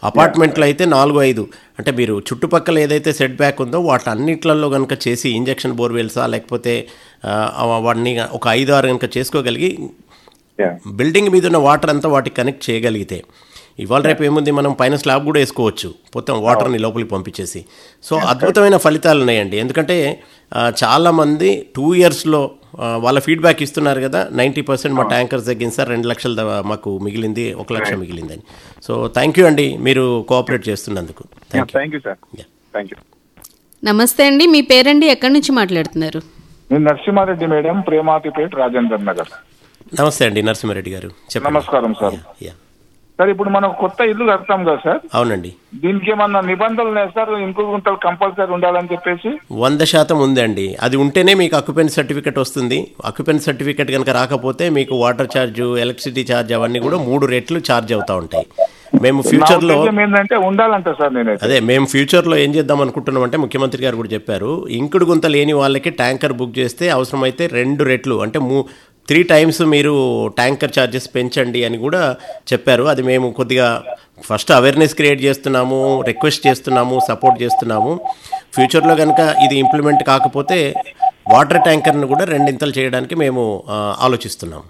అపార్ట్మెంట్లో అయితే 4-5 అంటే మీరు చుట్టుపక్కల ఏదైతే సెట్ బ్యాక్ ఉందో వాటన్నిట్లలో కనుక చేసి ఇంజెక్షన్ బోర్వెల్సా లేకపోతే వాటిని ఒక 5-6 కనుక చేసుకోగలిగి బిల్డింగ్ మీద ఉన్న వాటర్ అంతా వాటికి కనెక్ట్ చేయగలిగితే ఇవాళ రేపు ఏముంది, మనం పైన స్లాబ్ కూడా వేసుకోవచ్చు మొత్తం వాటర్ని లోపలికి పంపించేసి. సో అద్భుతమైన ఫలితాలు ఉన్నాయండి. ఎందుకంటే చాలామంది 2 yearsలో వాళ్ళ ఫీడ్బ్యాక్ ఇస్తున్నారు కదా, 90% మా ట్యాంకర్స్ తగ్గింది సార్, 2 లక్షలు మాకు మిగిలింది, 1 లక్ష మిగిలిందని. సో థ్యాంక్ యూ అండి మీరు కోఆపరేట్ చేస్తున్నందుకు. Thank you sir. Thank you. నమస్తే అండి, మీ పేరండి, ఎక్కడి నుంచి మాట్లాడుతున్నారు? నేను నరసింహారెడ్డి మేడం, ప్రేమాతిపేట్, రాజేందర్ నగర్. నమస్తే అండి నరసింహారెడ్డి గారు, చెప్పండి. నమస్కారం సార్. సార్ ఇప్పుడు మనం కొత్త ఇల్లు కడతాం కదా సార్. అవునండి. దీనికి ఏమన్నా నిబంధనలు వేస్తారు, ఇంకో గుంతలు కంపల్సరీ ఉండాలని చెప్పేసి? 100% ఉందండి. అది ఉంటేనే మీకు అక్యుపెన్సీ సర్టిఫికేట్ వస్తుంది. అక్యుపెన్సీ సర్టిఫికేట్ కనుక రాకపోతే మీకు వాటర్ ఛార్జ్, ఎలక్ట్రిసిటీ ఛార్జ్ అవన్నీ కూడా 3 రెట్లు ఛార్జ్ అవుతూ ఉంటాయి. మేము ఫ్యూచర్లో ఏంటంటే ఉండాలంట సార్. నేను అదే మేము ఫ్యూచర్లో ఏం చేద్దాం అనుకుంటున్నాం అంటే, ముఖ్యమంత్రి గారు కూడా చెప్పారు, ఇంకుడు గుంత లేని వాళ్ళకి ట్యాంకర్ బుక్ చేస్తే అవసరమైతే 2 రెట్లు అంటే 3 times మీరు ట్యాంకర్ ఛార్జెస్ పెంచండి అని కూడా చెప్పారు. అది మేము కొద్దిగా ఫస్ట్ అవేర్నెస్ క్రియేట్ చేస్తున్నాము, రిక్వెస్ట్ చేస్తున్నాము, సపోర్ట్ చేస్తున్నాము. ఫ్యూచర్లో కనుక ఇది ఇంప్లిమెంట్ కాకపోతే వాటర్ ట్యాంకర్ను కూడా 2 చేయడానికి మేము ఆలోచిస్తున్నాము.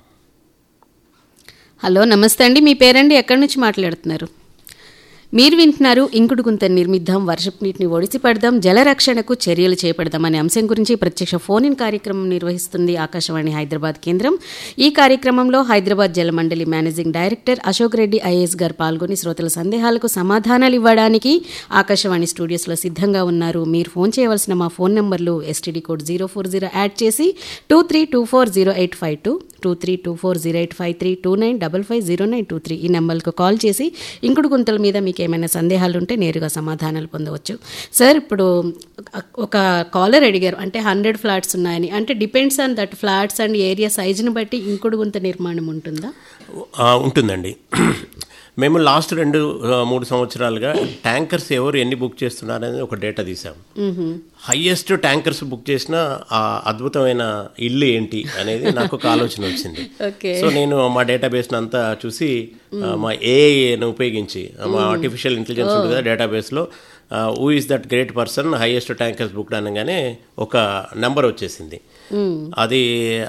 హలో నమస్తే అండి, మీ పేరండి, ఎక్కడి నుంచి మాట్లాడుతున్నారు? మీరు వింటున్నారు ఇంకుడు గుంత నిర్మిద్దాం, వర్షపు నీటిని ఒడిసి పడదాం, జలరక్షణకు చర్యలు చేపడదాం అనే అంశం గురించి ప్రత్యక్ష ఫోన్ ఇన్ కార్యక్రమం నిర్వహిస్తుంది ఆకాశవాణి హైదరాబాద్ కేంద్రం. ఈ కార్యక్రమంలో హైదరాబాద్ జలమండలి managing director Ashok Reddy IAS గారు పాల్గొని శ్రోతల సందేహాలకు సమాధానాలు ఇవ్వడానికి ఆకాశవాణి స్టూడియోస్లో సిద్ధంగా ఉన్నారు. మీరు ఫోన్ చేయవలసిన మా ఫోన్ నంబర్లు ఎస్టీడీ కోడ్ 040 యాడ్ చేసి 23240852, 23240853, 29550923 ఈ నెంబర్కు కాల్ చేసి ఇంకుడు గుంతల మీద మీకు ఏమైనా సందేహాలు ఉంటే నేరుగా సమాధానాలు పొందవచ్చు. సార్, ఇప్పుడు ఒక కాలర్ అడిగారు, అంటే 100 ఫ్లాట్స్ ఉన్నాయని, అంటే depends on that flats and area సైజుని బట్టి ఇంకుడు గుంత నిర్మాణం ఉంటుందా? ఉంటుందండి. మేము లాస్ట్ 2-3 సంవత్సరాలుగా ట్యాంకర్స్ ఎవరు ఎన్ని బుక్ చేస్తున్నారు అనేది ఒక డేటా తీసాం. హైయెస్ట్ ట్యాంకర్స్ బుక్ చేసిన ఆ అద్భుతమైన ఇల్లు ఏంటి అనేది నాకు ఒక ఆలోచన వచ్చింది. సో నేను మా డేటాబేస్ని అంతా చూసి మా ఏఐని ఉపయోగించి, మా ఆర్టిఫిషియల్ ఇంటెలిజెన్స్ ఉంటుంది కదా డేటాబేస్లో, who is that great person highest tankers book అనగానే ఒక నెంబర్ వచ్చేసింది. అది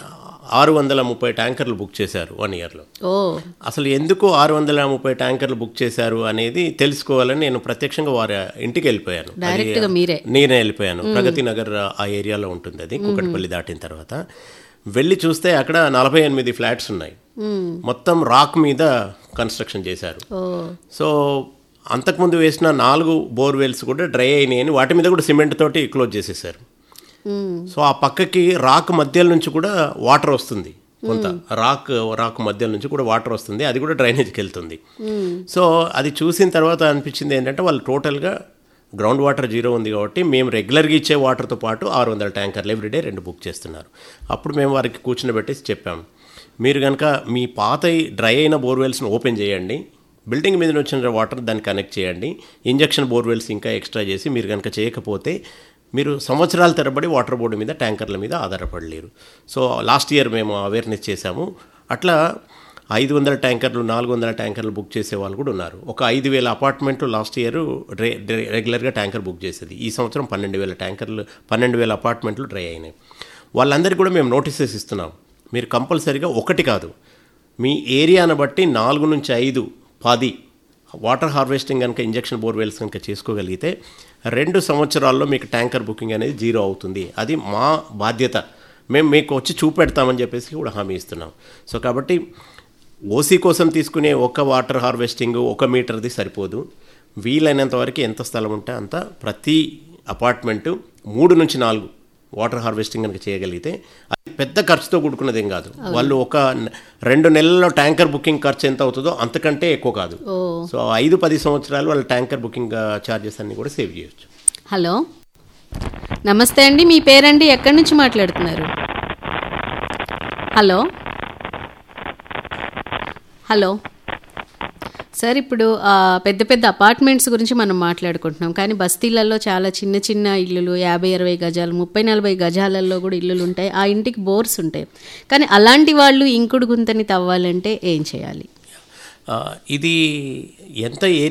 630 ట్యాంకర్లు బుక్ చేశారు 1 yearలో. అసలు ఎందుకు 630 ట్యాంకర్లు బుక్ చేశారు అనేది తెలుసుకోవాలని నేను ప్రత్యక్షంగా వారి ఇంటికి వెళ్ళిపోయాను. నేనే వెళ్ళిపోయాను. ప్రగతి నగర్ ఆ ఏరియాలో ఉంటుంది, అది కుకట్పల్లి దాటిన తర్వాత. వెళ్ళి చూస్తే అక్కడ 48 ఫ్లాట్స్ ఉన్నాయి. మొత్తం రాక్ మీద కన్స్ట్రక్షన్ చేశారు. సో అంతకుముందు వేసిన 4 బోర్వెల్స్ కూడా డ్రై అయినాయని వాటి మీద కూడా సిమెంట్ తోటి క్లోజ్ చేసేసారు. సో ఆ పక్కకి రాక్ మధ్యలో నుంచి కూడా వాటర్ వస్తుంది, కొంత రాక్ మధ్యలో నుంచి కూడా వాటర్ వస్తుంది, అది కూడా డ్రైనేజ్కి వెళ్తుంది. సో అది చూసిన తర్వాత అనిపించింది ఏంటంటే, వాళ్ళు టోటల్గా గ్రౌండ్ వాటర్ 0 ఉంది కాబట్టి మేము రెగ్యులర్గా ఇచ్చే వాటర్తో పాటు 600 ట్యాంకర్లు ఎవ్రీడే 2 బుక్ చేస్తున్నారు. అప్పుడు మేము వారికి కూర్చుని చెప్పాము, మీరు కనుక మీ పాత డ్రై అయిన బోర్వెల్స్ని ఓపెన్ చేయండి, బిల్డింగ్ మీద వచ్చిన వాటర్ దాన్ని కనెక్ట్ చేయండి, ఇంజక్షన్ బోర్వెల్స్ ఇంకా ఎక్స్ట్రా చేసి మీరు కనుక చేయకపోతే మీరు సంవత్సరాల తరబడి వాటర్ బోర్డు మీద ట్యాంకర్ల మీద ఆధారపడలేరు. సో లాస్ట్ ఇయర్ మేము అవేర్నెస్ చేశాము. అట్లా 500 ట్యాంకర్లు 400 ట్యాంకర్లు బుక్ చేసే వాళ్ళు కూడా ఉన్నారు. ఒక 5,000 అపార్ట్మెంట్లు లాస్ట్ ఇయర్ రెగ్యులర్గా ట్యాంకర్ బుక్ చేసేది. ఈ సంవత్సరం 12,000 అపార్ట్మెంట్లు డ్రై అయినాయి. వాళ్ళందరికీ కూడా మేము నోటీసెస్ ఇస్తున్నాం, మీరు కంపల్సరీగా ఒకటి కాదు, మీ ఏరియాను బట్టి 4 నుంచి 5, 10 వాటర్ హార్వెస్టింగ్ కనుక ఇంజక్షన్ బోర్వెల్స్ కనుక చేసుకోగలిగితే 2 సంవత్సరాల్లో మీకు ట్యాంకర్ బుకింగ్ అనేది 0 అవుతుంది. అది మా బాధ్యత, మేము మీకు వచ్చి చూపెడతామని చెప్పేసి కూడా హామీ ఇస్తున్నాం. సో కాబట్టి ఓసీ కోసం తీసుకునే ఒక వాటర్ హార్వెస్టింగ్ 1 మీటర్ది సరిపోదు. వీలైనంత వరకు ఎంత స్థలం ఉంటే అంత ప్రతి అపార్ట్మెంటు 3 నుంచి 4 వాటర్ హార్వెస్టింగ్ కనుక చేయగలిగితే అది పెద్ద ఖర్చుతో కూడుకున్నదేం కాదు. వాళ్ళు ఒక 2 నెలల్లో ట్యాంకర్ బుకింగ్ ఖర్చు ఎంత అవుతుందో అంతకంటే ఎక్కువ కాదు. సో 5-10 సంవత్సరాలు వాళ్ళ ట్యాంకర్ బుకింగ్ ఛార్జెస్ అన్ని కూడా సేవ్ చేయొచ్చు. హలో నమస్తే అండి, మీ పేరండి, ఎక్కడి నుంచి మాట్లాడుతున్నారు? హలో హలో సార్, ఇప్పుడు పెద్ద పెద్ద అపార్ట్మెంట్స్ గురించి మనం మాట్లాడుకుంటున్నాం, కానీ బస్తీలలో చాలా చిన్న చిన్న ఇల్లులు 50-60 గజాలు 30-40 గజాలలో కూడా ఇల్లులు ఉంటాయి. ఆ ఇంటికి బోర్స్ ఉంటాయి. కానీ అలాంటి వాళ్ళు ఇంకుడు గుంతని తవ్వాలంటే ఏం చేయాలి? ఇది ఎంత